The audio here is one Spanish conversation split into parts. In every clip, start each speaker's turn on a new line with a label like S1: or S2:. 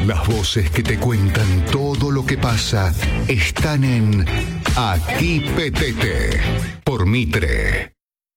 S1: Las voces que te cuentan todo lo que pasa están en Aquí Petete, por Mitre.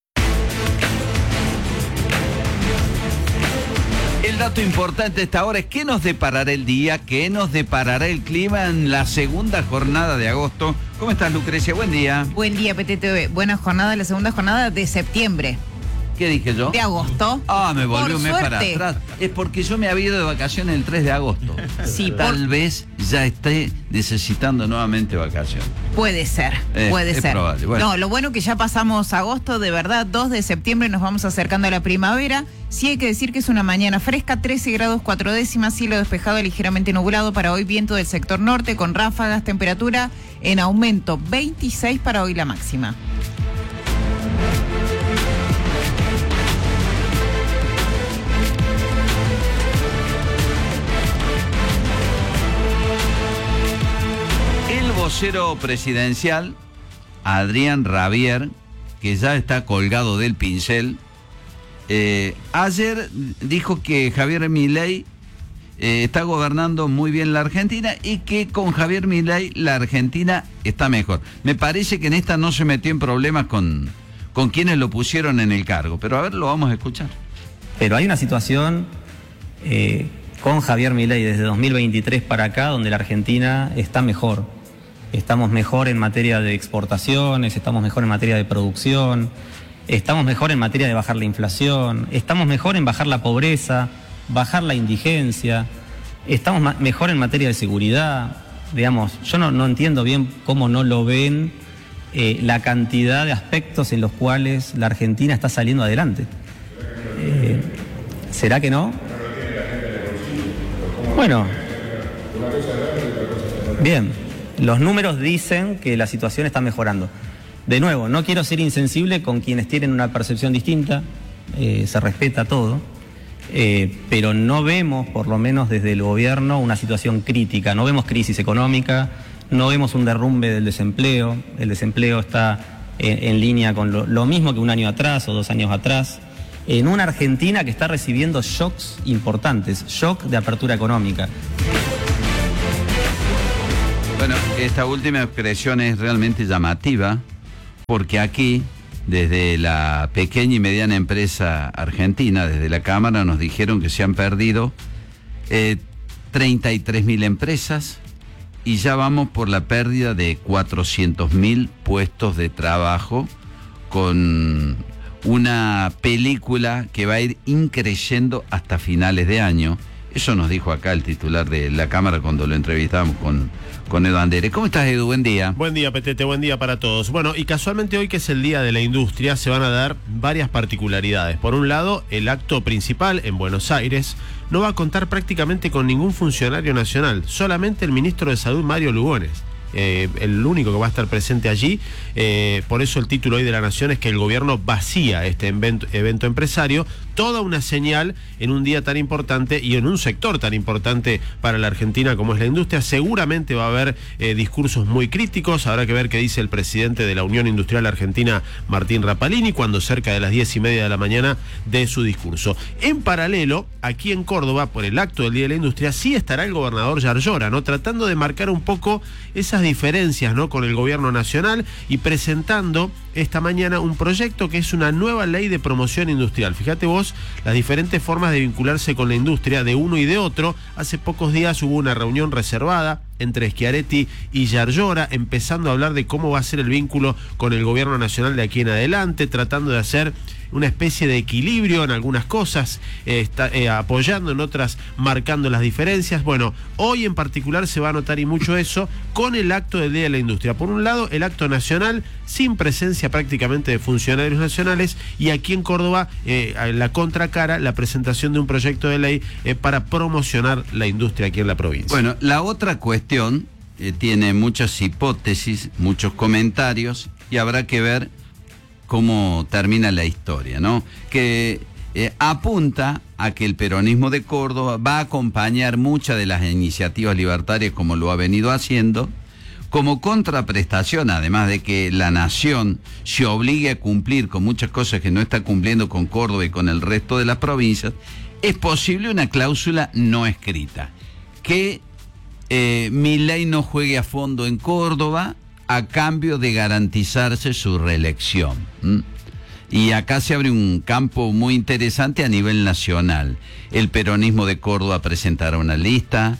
S2: El dato importante a esta hora es qué nos deparará el día, qué nos deparará el clima en la segunda jornada de agosto. ¿Cómo estás, Lucrecia? Buen día.
S3: Buen día, Petete. Buena jornada, la segunda jornada de septiembre.
S2: ¿Qué dije yo?
S3: De agosto.
S2: Me volvió un mes
S3: suerte.
S2: para atrás. Es porque yo me había ido de vacaciones el 3 de agosto.
S3: Sí,
S2: Tal vez ya esté necesitando nuevamente vacaciones.
S3: Puede ser, puede ser.
S2: Probable. Bueno.
S3: No, lo bueno que ya pasamos agosto, de verdad, 2 de septiembre nos vamos acercando a la primavera. Sí hay que decir que es una mañana fresca, 13 grados 4 décimas, cielo despejado, ligeramente nublado para hoy, viento del sector norte con ráfagas, temperatura en aumento, 26 para hoy la máxima.
S2: El vocero presidencial, Adrián Rabier, que ya está colgado del pincel, ayer dijo que Javier Milei está gobernando muy bien la Argentina y que con Javier Milei la Argentina está mejor. Me parece que en esta no se metió en problemas con quienes lo pusieron en el cargo, pero a ver, lo vamos a escuchar.
S4: Pero hay una situación con Javier Milei desde 2023 para acá donde la Argentina está mejor. Estamos mejor en materia de exportaciones, estamos mejor en materia de producción, estamos mejor en materia de bajar la inflación, estamos mejor en bajar la pobreza, bajar la indigencia, estamos mejor en materia de seguridad. Digamos, yo no entiendo bien cómo no lo ven la cantidad de aspectos en los cuales la Argentina está saliendo adelante. ¿Será que no? Bueno, bien. Los números dicen que la situación está mejorando. De nuevo, no quiero ser insensible con quienes tienen una percepción distinta, se respeta todo, pero no vemos, por lo menos desde el gobierno, una situación crítica. No vemos crisis económica, no vemos un derrumbe del desempleo. El desempleo está en línea con lo mismo que un año atrás o 2 años atrás. En una Argentina que está recibiendo shocks importantes, shock de apertura económica.
S2: Bueno, esta última expresión es realmente llamativa porque aquí, desde la pequeña y mediana empresa argentina, desde la Cámara, nos dijeron que se han perdido 33.000 empresas y ya vamos por la pérdida de 400.000 puestos de trabajo con una película que va a ir increyendo hasta finales de año. Eso nos dijo acá el titular de la Cámara cuando lo entrevistamos con Edu Andere. ¿Cómo estás, Edu? Buen día.
S5: Buen día, Petete, buen día para todos. Bueno, y casualmente hoy que es el Día de la Industria, se van a dar varias particularidades. Por un lado, el acto principal en Buenos Aires no va a contar prácticamente con ningún funcionario nacional, solamente el ministro de Salud, Mario Lugones. El único que va a estar presente allí, por eso el título hoy de La Nación es que el gobierno vacía este evento empresario, toda una señal en un día tan importante y en un sector tan importante para la Argentina como es la industria. Seguramente va a haber discursos muy críticos, habrá que ver qué dice el presidente de la Unión Industrial Argentina, Martín Rapalini, cuando cerca de las 10:30 de la mañana dé su discurso. En paralelo, aquí en Córdoba, por el acto del Día de la Industria, sí estará el gobernador Yarlora, ¿no? Tratando de marcar un poco esas diferencias, ¿no?, con el gobierno nacional y presentando esta mañana un proyecto que es una nueva ley de promoción industrial. Fíjate vos las diferentes formas de vincularse con la industria de uno y de otro. Hace pocos días hubo una reunión reservada entre Schiaretti y Yarlora, empezando a hablar de cómo va a ser el vínculo con el gobierno nacional de aquí en adelante, tratando de hacer una especie de equilibrio en algunas cosas, apoyando en otras, marcando las diferencias. Bueno, hoy en particular se va a notar y mucho eso con el acto del Día de la Industria. Por un lado, el acto nacional sin presencia prácticamente de funcionarios nacionales, y aquí en Córdoba, en la contracara, la presentación de un proyecto de ley para promocionar la industria aquí en la provincia.
S2: Bueno, la otra cuestión tiene muchas hipótesis, muchos comentarios, y habrá que ver cómo termina la historia, ¿no? Que apunta a que el peronismo de Córdoba va a acompañar muchas de las iniciativas libertarias como lo ha venido haciendo, como contraprestación, además de que la nación se obligue a cumplir con muchas cosas que no está cumpliendo con Córdoba y con el resto de las provincias. Es posible una cláusula no escrita. que Milei no juegue a fondo en Córdoba a cambio de garantizarse su reelección. Y acá se abre un campo muy interesante a nivel nacional. El peronismo de Córdoba presentará una lista,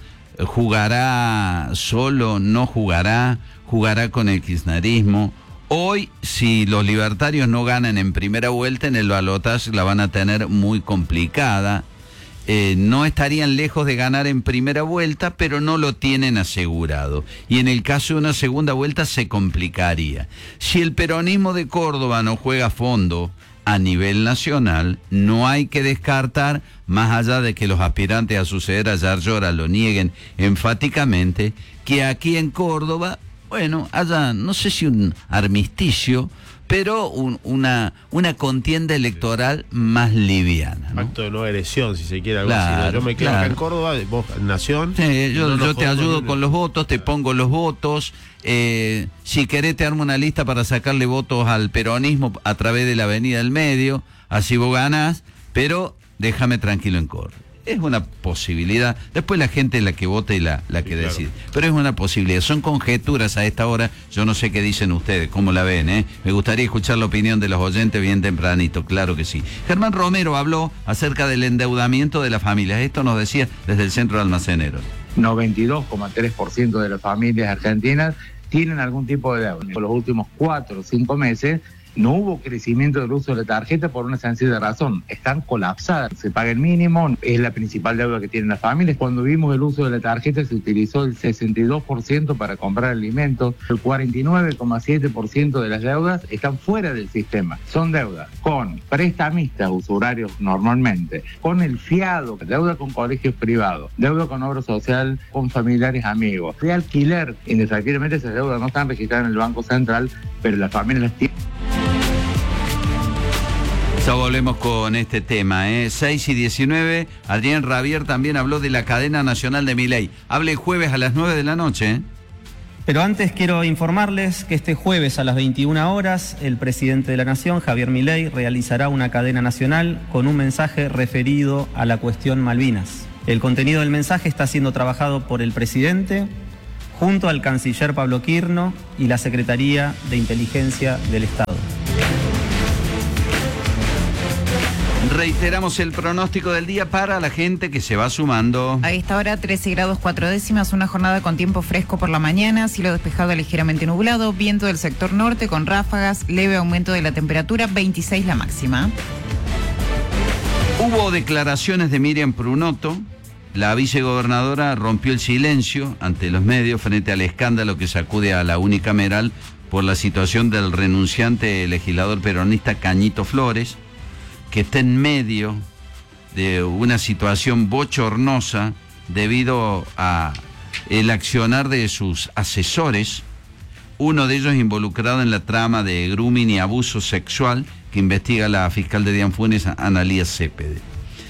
S2: jugará solo, no jugará, jugará con el kirchnerismo. Hoy, si los libertarios no ganan en primera vuelta, en el balotaje la van a tener muy complicada. No estarían lejos de ganar en primera vuelta, pero no lo tienen asegurado. Y en el caso de una segunda vuelta se complicaría. Si el peronismo de Córdoba no juega a fondo a nivel nacional, no hay que descartar, más allá de que los aspirantes a suceder a Yarlora lo nieguen enfáticamente, que aquí en Córdoba, bueno, haya, no sé si un armisticio, pero una contienda electoral más liviana, ¿no?
S5: Pacto de no agresión, si se quiere, algo
S2: Claro,
S5: así, ¿no? Yo me quedo acá
S2: claro.
S5: en Córdoba, vos, Nación.
S2: Sí, yo te ayudo con los votos, te
S5: Claro.
S2: pongo los votos. Si querés te armo una lista para sacarle votos al peronismo a través de la Avenida del Medio, así vos ganás, pero déjame tranquilo en Córdoba. Es una posibilidad. Después la gente es la que vota y la que
S5: claro.
S2: decide. Pero es una posibilidad. Son conjeturas a esta hora. Yo no sé qué dicen ustedes, cómo la ven, ¿eh? Me gustaría escuchar la opinión de los oyentes bien tempranito, claro que sí. Germán Romero habló acerca del endeudamiento de las familias. Esto nos decía desde el Centro de Almaceneros.
S6: 92,3% de las familias argentinas tienen algún tipo de deuda. En los últimos 4 o 5 meses no hubo crecimiento del uso de la tarjeta por una sencilla razón. Están colapsadas. Se paga el mínimo, es la principal deuda que tienen las familias. Cuando vimos el uso de la tarjeta se utilizó el 62% para comprar alimentos. El 49,7% de las deudas están fuera del sistema. Son deudas con prestamistas usurarios normalmente, con el fiado, deuda con colegios privados, deuda con obra social, con familiares amigos, de alquiler. Indefectiblemente esas deudas no están registradas en el Banco Central, pero las familias las tienen.
S2: Ya volvemos con este tema, 6:19. Adrián Rabier también habló de la cadena nacional de Milei. Hable el jueves a las 9 de la noche,
S4: Pero antes quiero informarles que este jueves a las 21 horas el presidente de la Nación, Javier Milei, realizará una cadena nacional con un mensaje referido a la cuestión Malvinas. El contenido del mensaje está siendo trabajado por el presidente junto al canciller Pablo Quirno y la Secretaría de Inteligencia del Estado.
S2: Reiteramos el pronóstico del día para la gente que se va sumando.
S3: A esta hora 13 grados 4 décimas, una jornada con tiempo fresco por la mañana, cielo despejado ligeramente nublado, viento del sector norte con ráfagas, leve aumento de la temperatura, 26 la máxima.
S2: Hubo declaraciones de Miriam Prunoto. La vicegobernadora rompió el silencio ante los medios frente al escándalo que sacude a la unicameral por la situación del renunciante legislador peronista Cañito Flores, que está en medio de una situación bochornosa debido a el accionar de sus asesores, uno de ellos involucrado en la trama de grooming y abuso sexual que investiga la fiscal de Dianfunes, Analía Cepede.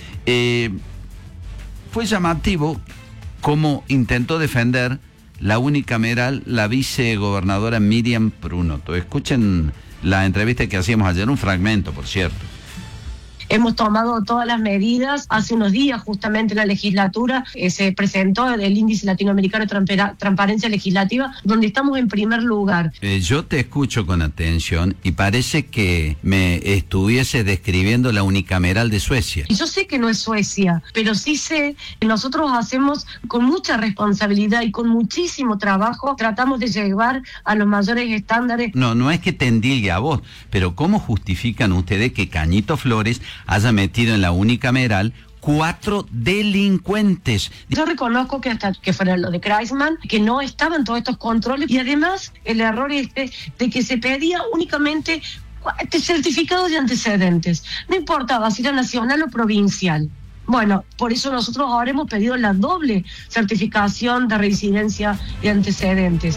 S2: Fue llamativo cómo intentó defender la unicameral la vicegobernadora Miriam Prunoto. Escuchen la entrevista que hacíamos ayer, un fragmento, por cierto.
S7: Hemos tomado todas las medidas. Hace unos días, justamente en la legislatura, se presentó el Índice Latinoamericano de Transparencia Legislativa, donde estamos en primer lugar.
S2: Yo te escucho con atención y parece que me estuviese describiendo la unicameral de Suecia.
S7: Y yo sé que no es Suecia, pero sí sé que nosotros hacemos con mucha responsabilidad y con muchísimo trabajo, tratamos de llevar a los mayores estándares.
S2: No es que te endilgue a vos, pero ¿cómo justifican ustedes que Cañito Flores haya metido en la unicameral 4 delincuentes?
S7: Yo reconozco que hasta que fuera lo de Kreisman, que no estaban todos estos controles, y además el error de que se pedía únicamente certificado de antecedentes. No importaba si era nacional o provincial. Bueno, por eso nosotros ahora hemos pedido la doble certificación de residencia de antecedentes.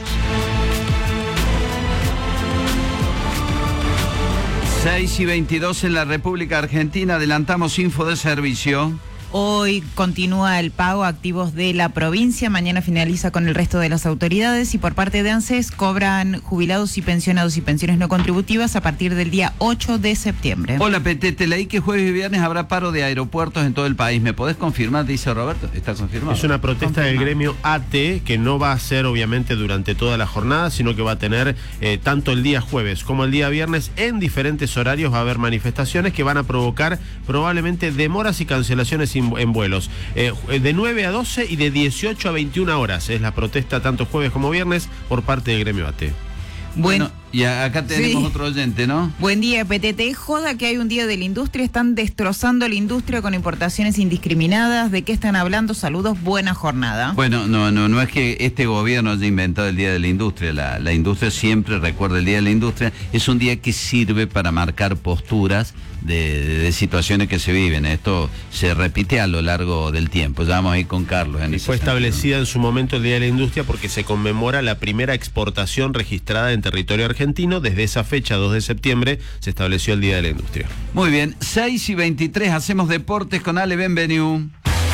S2: 6:22 en la República Argentina, adelantamos info de servicio.
S3: Hoy continúa el pago a activos de la provincia, mañana finaliza con el resto de las autoridades y por parte de ANSES cobran jubilados y pensionados y pensiones no contributivas a partir del día 8 de septiembre.
S2: Hola, Petete, leí que jueves y viernes habrá paro de aeropuertos en todo el país. ¿Me podés confirmar? Dice Roberto. ¿Está confirmado?
S5: Es una protesta del gremio AT que no va a ser obviamente durante toda la jornada, sino que va a tener tanto el día jueves como el día viernes en diferentes horarios va a haber manifestaciones que van a provocar probablemente demoras y cancelaciones en vuelos. De 9 a 12 y de 18 a 21 horas es la protesta tanto jueves como viernes por parte del gremio AT.
S2: Bueno, y acá tenemos otro oyente, ¿no?
S3: Buen día, PTT. Joda que hay un día de la industria, están destrozando la industria con importaciones indiscriminadas. ¿De qué están hablando? Saludos, buena jornada.
S2: Bueno, no es que este gobierno haya inventado el Día de la Industria. La industria siempre recuerda el Día de la Industria. Es un día que sirve para marcar posturas de situaciones que se viven. Esto se repite a lo largo del tiempo. Ya vamos a ir con Carlos.
S5: Fue establecida en su momento el Día de la Industria porque se conmemora la primera exportación registrada en territorio argentino. Desde esa fecha, 2 de septiembre, se estableció el Día de la Industria.
S2: Muy bien, 6:23, hacemos deportes con Ale Benveniu.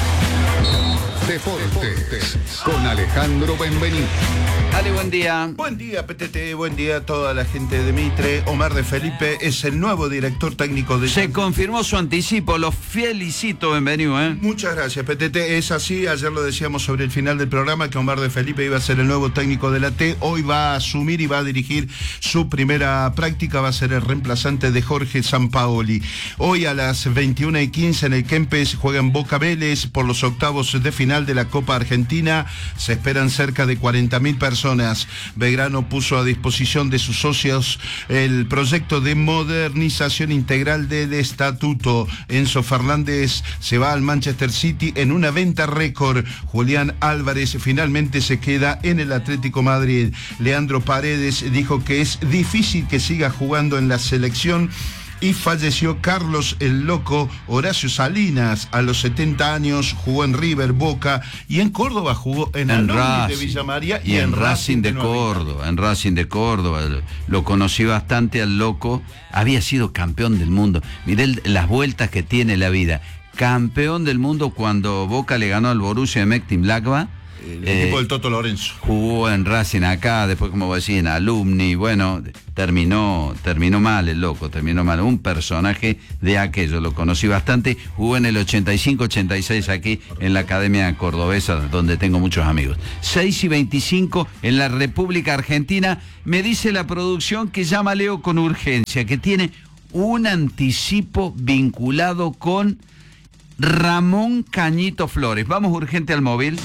S1: Deportes con Alejandro Benvení.
S2: Ale, buen día.
S8: Buen día, PTT, buen día a toda la gente de Mitre. Omar de Felipe es el nuevo director técnico de...
S2: Se confirmó su anticipo, lo felicito, Benveniu,
S8: Muchas gracias, PTT, es así, ayer lo decíamos sobre el final del programa que Omar de Felipe iba a ser el nuevo técnico de la T, hoy va a asumir y va a dirigir su primera práctica, va a ser el reemplazante de Jorge Sampaoli. Hoy a las 21:15 en el Kempes juegan Boca Vélez por los octavos de final de la Copa Argentina, se esperan cerca de 40.000 personas. Belgrano puso a disposición de sus socios el proyecto de modernización integral del estatuto. Enzo Fernández se va al Manchester City en una venta récord. Julián Álvarez finalmente se queda en el Atlético Madrid. Leandro Paredes dijo que es difícil que siga jugando en la selección. Y falleció Carlos el Loco Horacio Salinas a los 70 años, jugó en River, Boca y en Córdoba jugó en Alumni de Villa María
S2: y en Racing de Córdoba. En Racing de Córdoba lo conocí bastante al Loco, había sido campeón del mundo. Miré las vueltas que tiene la vida. Campeón del mundo cuando Boca le ganó al Borussia Mönchengladbach.
S8: El equipo del Toto Lorenzo.
S2: Jugó en Racing acá, después como vos decís en Alumni, bueno, terminó mal el Loco, terminó mal, un personaje de aquello, lo conocí bastante, jugó en el 85-86 aquí en la Academia Cordobesa, donde tengo muchos amigos. 6:25 en la República Argentina, me dice la producción que llama Leo con urgencia, que tiene un anticipo vinculado con Ramón Cañito Flores. Vamos urgente al móvil.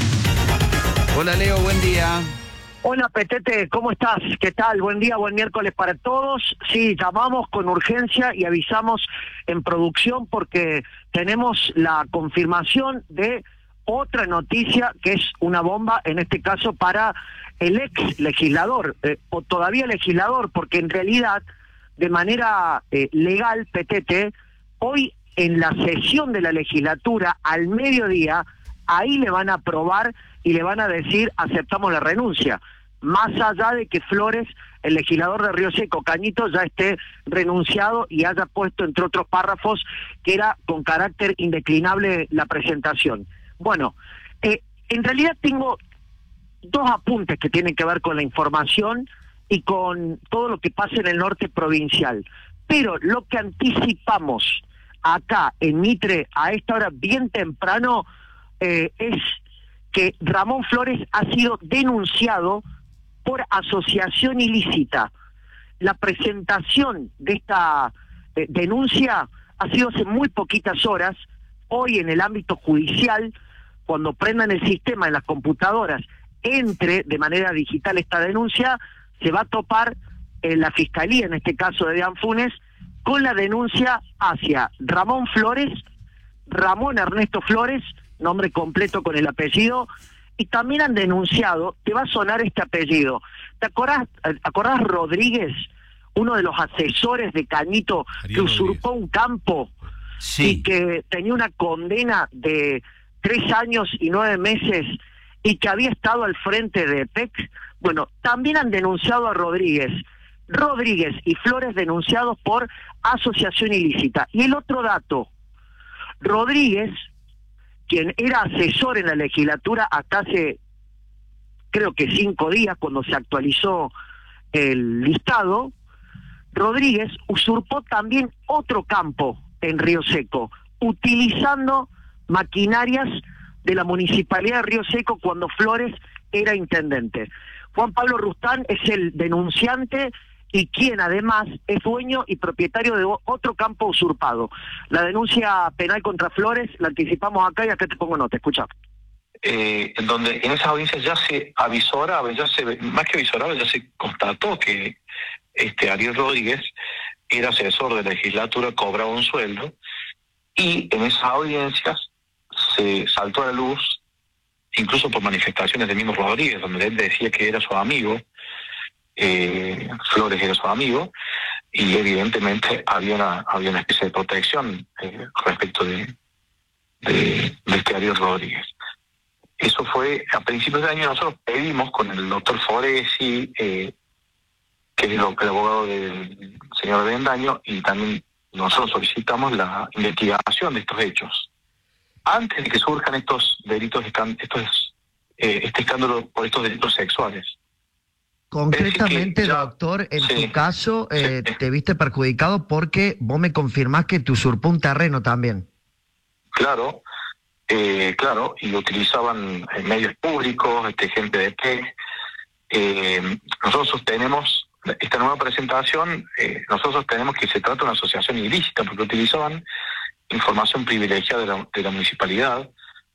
S2: Hola Leo, buen día.
S9: Hola Petete, ¿cómo estás? ¿Qué tal? Buen día, buen miércoles para todos. Sí, llamamos con urgencia y avisamos en producción porque tenemos la confirmación de otra noticia que es una bomba, en este caso para el ex legislador, o todavía legislador, porque en realidad de manera legal, Petete, hoy en la sesión de la legislatura al mediodía, ahí le van a aprobar y le van a decir aceptamos la renuncia, más allá de que Flores, el legislador de Río Seco, Cañito, ya esté renunciado y haya puesto entre otros párrafos que era con carácter indeclinable la presentación. Bueno, en realidad tengo dos apuntes que tienen que ver con la información y con todo lo que pasa en el norte provincial, pero lo que anticipamos acá en Mitre a esta hora bien temprano es que Ramón Flores ha sido denunciado por asociación ilícita. La presentación de esta denuncia ha sido hace muy poquitas horas. Hoy en el ámbito judicial, cuando prendan el sistema en las computadoras, entre de manera digital esta denuncia, se va a topar la Fiscalía, en este caso de Dean Funes, con la denuncia hacia Ramón Flores, Ramón Ernesto Flores, nombre completo con el apellido, y también han denunciado, te va a sonar este apellido, ¿te acordás Rodríguez, uno de los asesores de Cañito, que usurpó un campo? Sí. Y que tenía una condena de 3 años y 9 meses y que había estado al frente de PEC? Bueno, también han denunciado a Rodríguez y Flores denunciados por asociación ilícita. Y el otro dato, Rodríguez quien era asesor en la legislatura hasta hace, creo que 5 días, cuando se actualizó el listado, Rodríguez usurpó también otro campo en Río Seco, utilizando maquinarias de la Municipalidad de Río Seco cuando Flores era intendente. Juan Pablo Rustán es el denunciante y quien además es dueño y propietario de otro campo usurpado. La denuncia penal contra Flores la anticipamos acá y acá te pongo nota, escucha.
S10: En donde en esas audiencias ya se avisoraba, más que avisoraba, ya se constató que Ariel Rodríguez era asesor de la legislatura, cobraba un sueldo, y en esas audiencias se saltó a la luz, incluso por manifestaciones del mismo Rodríguez, donde él decía que era su amigo, Flores era su amigo, y evidentemente había una especie de protección respecto de Ariel Rodríguez. Eso fue a principios de año. Nosotros pedimos con el doctor Foresi, que es el abogado del señor Bendaño, y también nosotros solicitamos la investigación de estos hechos. Antes de que surjan estos delitos, este escándalo por estos delitos sexuales.
S11: Concretamente, doctor, en tu caso, te viste perjudicado porque vos me confirmás que te usurpó un terreno también.
S10: Claro, y lo utilizaban en medios públicos, gente de PEC. Nosotros sostenemos, esta nueva presentación, nosotros sostenemos que se trata de una asociación ilícita, porque utilizaban información privilegiada de la municipalidad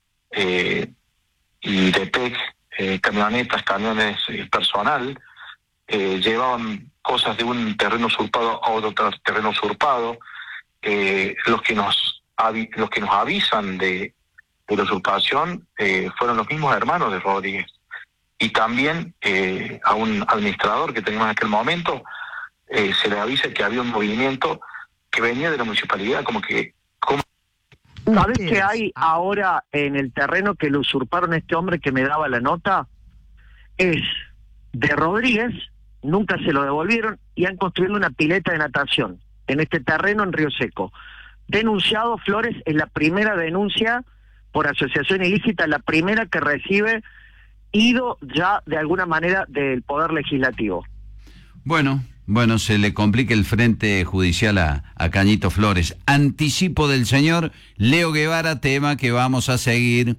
S10: y de PEC, camionetas, camiones personal, llevaban cosas de un terreno usurpado a otro terreno usurpado. Los que nos avisan de la usurpación fueron los mismos hermanos de Rodríguez, y también a un administrador que teníamos en aquel momento se le avisa que había un movimiento que venía de la municipalidad,
S9: ¿Sabés qué hay ahora en el terreno que le usurparon a este hombre que me daba la nota? Es de Rodríguez, nunca se lo devolvieron, y han construido una pileta de natación en este terreno en Río Seco. Denunciado Flores, es la primera denuncia por asociación ilícita, la primera que recibe ido ya de alguna manera del Poder Legislativo.
S2: Bueno, se le complica el frente judicial a Cañito Flores. Anticipo del señor Leo Guevara, tema que vamos a seguir.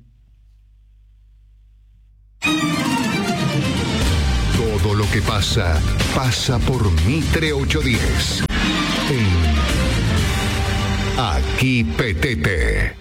S1: Todo lo que pasa por Mitre 810. Aquí Petete.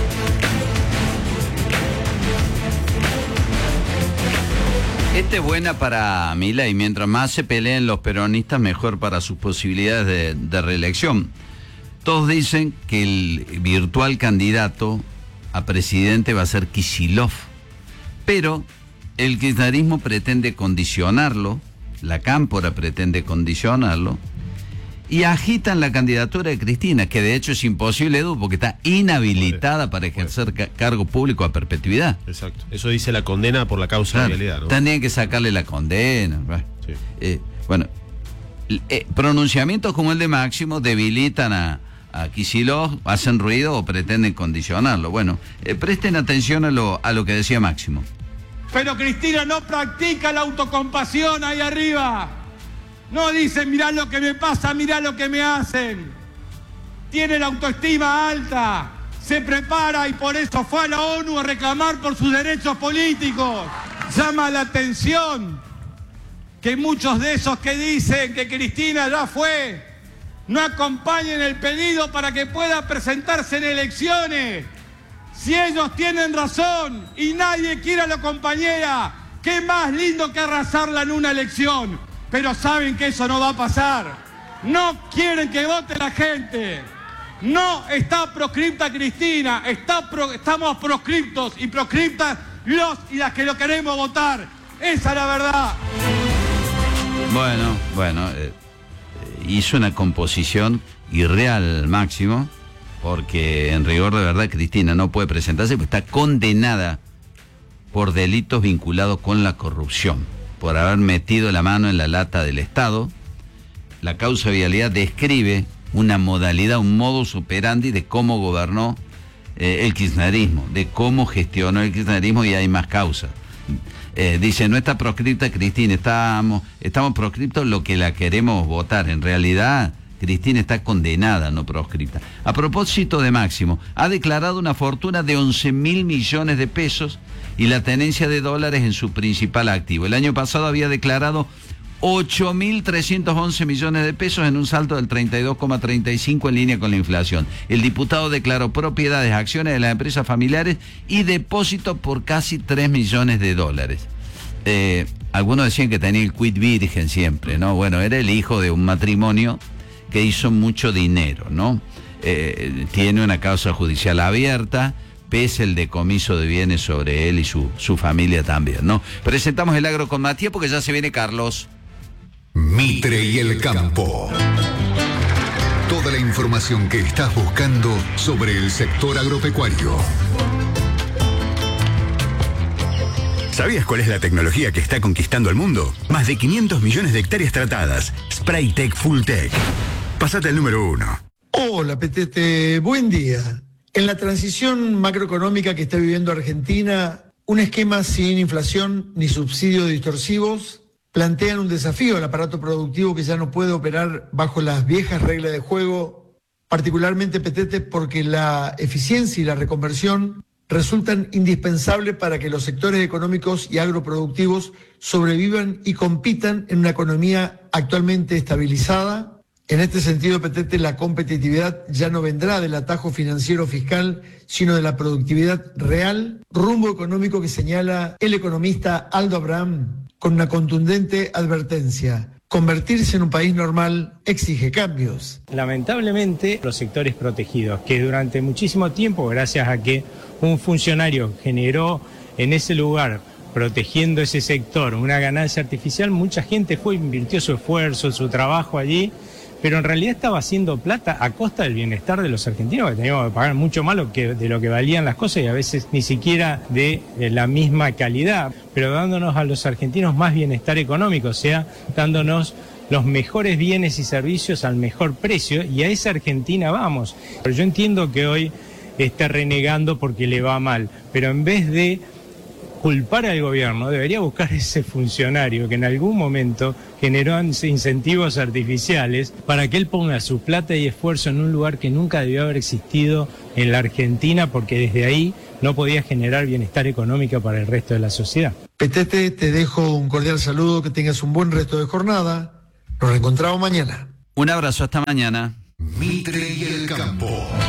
S2: Esta es buena para Milei. Mientras más se peleen los peronistas, mejor para sus posibilidades de reelección. Todos dicen que el virtual candidato a presidente va a ser Kicillof, pero el kirchnerismo pretende condicionarlo, la Cámpora pretende condicionarlo, y agitan la candidatura de Cristina, que de hecho es imposible, Edu, porque está inhabilitada para ejercer cargo público a perpetuidad.
S5: Exacto. Eso dice la condena por la causa de vialidad, ¿no?
S2: Tendrían que sacarle la condena. Sí. Pronunciamientos como el de Máximo debilitan a Kicillof, hacen ruido o pretenden condicionarlo. Bueno, presten atención a lo que decía Máximo.
S12: Pero Cristina no practica la autocompasión ahí arriba. No dice, mirá lo que me pasa, mirá lo que me hacen. Tiene la autoestima alta, se prepara y por eso fue a la ONU a reclamar por sus derechos políticos. Llama la atención que muchos de esos que dicen que Cristina ya fue, no acompañen el pedido para que pueda presentarse en elecciones. Si ellos tienen razón y nadie quiere a la compañera, qué más lindo que arrasarla en una elección. Pero saben que eso no va a pasar. No quieren que vote la gente. No está proscripta Cristina. Estamos proscriptos y proscriptas los y las que lo queremos votar. Esa es la verdad.
S2: Bueno, hizo una composición irreal, Máximo, porque en rigor de verdad Cristina no puede presentarse porque está condenada por delitos vinculados con la corrupción, por haber metido la mano en la lata del Estado. La causa de vialidad describe una modalidad, un modus operandi de cómo gobernó el kirchnerismo, de cómo gestionó el kirchnerismo, y hay más causas. Dice, no está proscripta Cristina, estamos proscriptos lo que la queremos votar. En realidad, Cristina está condenada, no proscripta. A propósito de Máximo, ha declarado una fortuna de 11.000 millones de pesos y la tenencia de dólares en su principal activo. El año pasado había declarado 8.311 millones de pesos en un salto del 32,35 en línea con la inflación. El diputado declaró propiedades, acciones de las empresas familiares y depósitos por casi 3 millones de dólares. Algunos decían que tenía el quid virgen siempre, ¿no? Bueno, era el hijo de un matrimonio que hizo mucho dinero, ¿no? Tiene una causa judicial abierta, pese el decomiso de bienes sobre él y su familia también, ¿no? Presentamos el agro con Matías porque ya se viene Carlos.
S1: Mitre y el campo. Toda la información que estás buscando sobre el sector agropecuario.
S13: ¿Sabías cuál es la tecnología que está conquistando el mundo? Más de 500 millones de hectáreas tratadas. Spraytec Fulltech. Pásate al número 1.
S14: Hola, Petete. Buen día. En la transición macroeconómica que está viviendo Argentina, un esquema sin inflación ni subsidios distorsivos plantean un desafío al aparato productivo que ya no puede operar bajo las viejas reglas de juego, particularmente, Petete, porque la eficiencia y la reconversión resultan indispensables para que los sectores económicos y agroproductivos sobrevivan y compitan en una economía actualmente estabilizada. En este sentido, Petete, la competitividad ya no vendrá del atajo financiero fiscal, sino de la productividad real, rumbo económico que señala el economista Aldo Abraham con una contundente advertencia. Convertirse en un país normal exige cambios.
S15: Lamentablemente, los sectores protegidos, que durante muchísimo tiempo, gracias a que un funcionario generó en ese lugar, protegiendo ese sector, una ganancia artificial, mucha gente invirtió su esfuerzo, su trabajo allí, pero en realidad estaba haciendo plata a costa del bienestar de los argentinos, que teníamos que pagar mucho más de lo que valían las cosas y a veces ni siquiera de la misma calidad, pero dándonos a los argentinos más bienestar económico, o sea, dándonos los mejores bienes y servicios al mejor precio, y a esa Argentina vamos. Pero yo entiendo que hoy está renegando porque le va mal, pero en vez de culpar al gobierno, debería buscar ese funcionario que en algún momento generó incentivos artificiales para que él ponga su plata y esfuerzo en un lugar que nunca debió haber existido en la Argentina, porque desde ahí no podía generar bienestar económico para el resto de la sociedad.
S14: Petete, te dejo un cordial saludo, que tengas un buen resto de jornada. Nos reencontramos mañana.
S2: Un abrazo, hasta mañana.
S1: Mitre y el campo.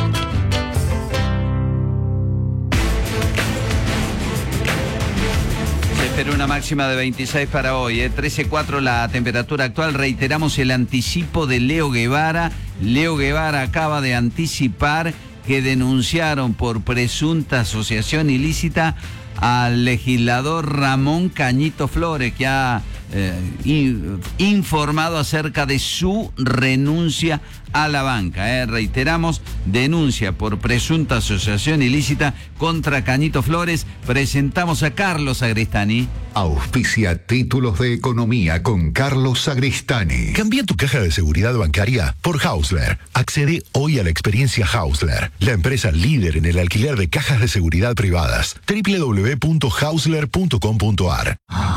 S2: Espera una máxima de 26 para hoy, 13.4 la temperatura actual. Reiteramos el anticipo de Leo Guevara. Leo Guevara acaba de anticipar que denunciaron por presunta asociación ilícita al legislador Ramón Cañito Flores, que ha informado acerca de su renuncia a la banca. Reiteramos, denuncia por presunta asociación ilícita contra Cañito Flores. Presentamos a Carlos Sagristani.
S1: Auspicia Títulos de Economía con Carlos Sagristani.
S16: Cambia tu caja de seguridad bancaria por Hausler. Accede hoy a la experiencia Hausler, la empresa líder en el alquiler de cajas de seguridad privadas. www.hausler.com.ar.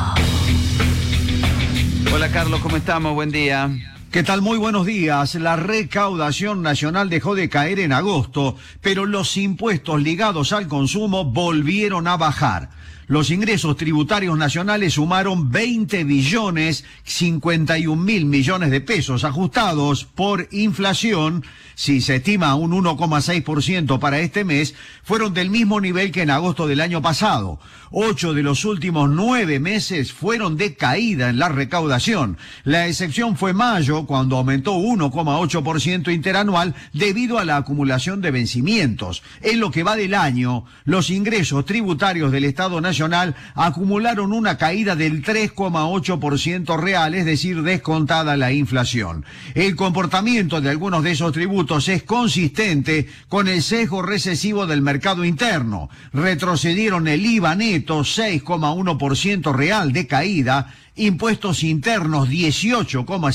S2: Hola Carlos, ¿cómo estamos? Buen día.
S17: ¿Qué tal? Muy buenos días. La recaudación nacional dejó de caer en agosto, pero los impuestos ligados al consumo volvieron a bajar. Los ingresos tributarios nacionales sumaron 20.051.000 millones de pesos, ajustados por inflación. Si se estima un 1,6% para este mes, fueron del mismo nivel que en agosto del año pasado. 8 de los últimos 9 meses fueron de caída en la recaudación. La excepción fue mayo, cuando aumentó 1,8% interanual debido a la acumulación de vencimientos. En lo que va del año, los ingresos tributarios del Estado Nacional acumularon una caída del 3,8% real, es decir, descontada la inflación. El comportamiento de algunos de esos tributos es consistente con el sesgo recesivo del mercado interno. Retrocedieron el IVA neto 6,1% real de caída, impuestos internos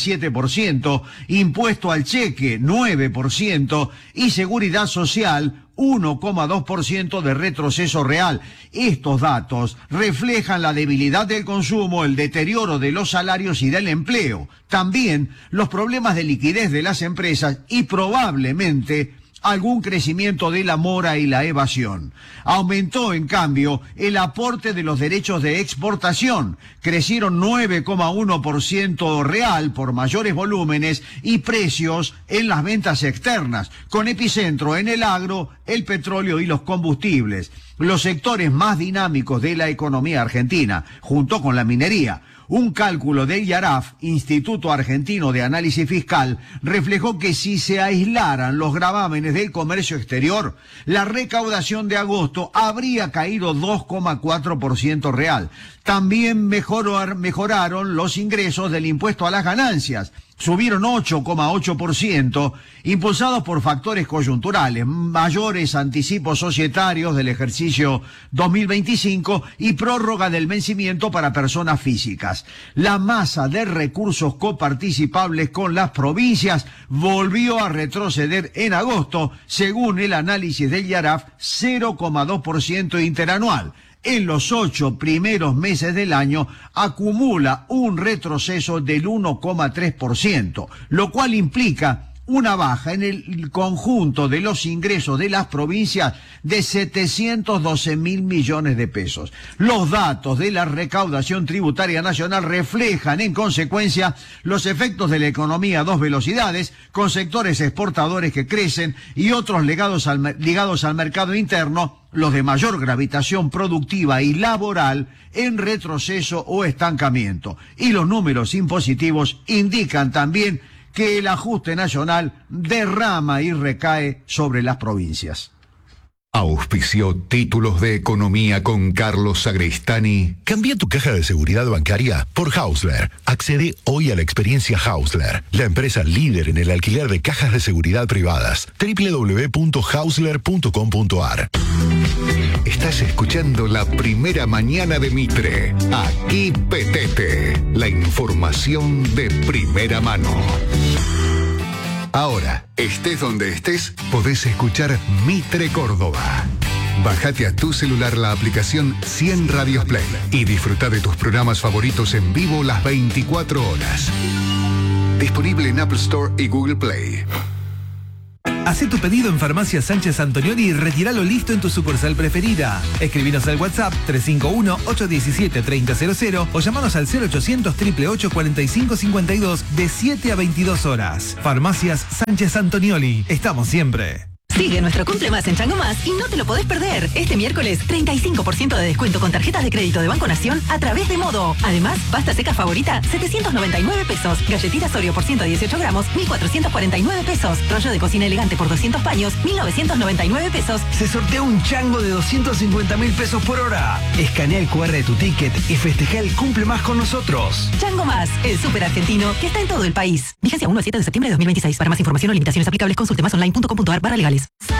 S17: 18,7%, impuesto al cheque 9% y seguridad social 1,2% de retroceso real. Estos datos reflejan la debilidad del consumo, el deterioro de los salarios y del empleo, también los problemas de liquidez de las empresas y probablemente algún crecimiento de la mora y la evasión. Aumentó, en cambio, el aporte de los derechos de exportación. Crecieron 9,1% real por mayores volúmenes y precios en las ventas externas, con epicentro en el agro, el petróleo y los combustibles, los sectores más dinámicos de la economía argentina, junto con la minería. Un cálculo del IARAF, Instituto Argentino de Análisis Fiscal, reflejó que si se aislaran los gravámenes del comercio exterior, la recaudación de agosto habría caído 2,4% real. También mejoraron los ingresos del impuesto a las ganancias. Subieron 8,8%, impulsados por factores coyunturales, mayores anticipos societarios del ejercicio 2025 y prórroga del vencimiento para personas físicas. La masa de recursos coparticipables con las provincias volvió a retroceder en agosto, según el análisis del IARAF, 0,2% interanual. En los 8 primeros meses del año acumula un retroceso del 1,3%, lo cual implica una baja en el conjunto de los ingresos de las provincias de 712.000 millones de pesos. Los datos de la recaudación tributaria nacional reflejan, en consecuencia, los efectos de la economía a dos velocidades, con sectores exportadores que crecen y otros ligados al mercado interno, los de mayor gravitación productiva y laboral, en retroceso o estancamiento. Y los números impositivos indican también que el ajuste nacional derrama y recae sobre las provincias.
S1: Auspició Títulos de Economía con Carlos Sagristani.
S16: Cambia tu caja de seguridad bancaria por Hausler. Accede hoy a la experiencia Hausler, la empresa líder en el alquiler de cajas de seguridad privadas. www.hausler.com.ar.
S1: Estás escuchando La Primera Mañana de Mitre. Aquí Petete, la información de primera mano. Ahora, estés donde estés, podés escuchar Mitre Córdoba. Bájate a tu celular la aplicación 100 Radios Play y disfruta de tus programas favoritos en vivo las 24 horas. Disponible en Apple Store y Google Play.
S18: Hacé tu pedido en Farmacia Sánchez Antonioli y retíralo listo en tu sucursal preferida. Escribinos al WhatsApp 351-817-3000 o llamanos al 0800-888-4552 de 7 a 22 horas. Farmacias Sánchez Antonioli. Estamos siempre.
S19: Sigue nuestro Cumple Más en Chango Más y no te lo podés perder. Este miércoles, 35% de descuento con tarjetas de crédito de Banco Nación a través de Modo. Además, pasta seca favorita, 799 pesos. Galletitas Oreo por 118 gramos, 1.449 pesos. Rollo de cocina elegante por 200 paños, 1.999 pesos.
S18: Se sortea un chango de 250.000 pesos por hora. Escanea el QR de tu ticket y festeja el Cumple Más con nosotros.
S19: Chango Más, el súper argentino que está en todo el país. Vigencia 1 al 7 de septiembre de 2026. Para más información o limitaciones aplicables, consulte másonline.com.ar/legales.